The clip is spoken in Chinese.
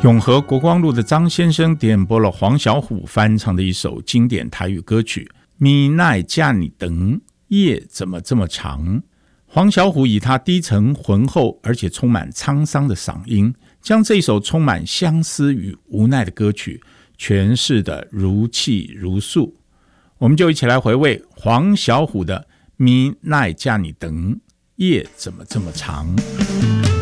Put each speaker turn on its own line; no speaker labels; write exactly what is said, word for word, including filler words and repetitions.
永和国光路的张先生点播了黄小琥翻唱的一首经典台语歌曲《咪奈嫁你等夜怎么这么长》。黄小琥以她低沉浑厚而且充满沧桑的嗓音，将这首充满相思与无奈的歌曲诠释得如泣如诉。我们就一起来回味黄小琥的《咪奈嫁你等夜怎么这么长》。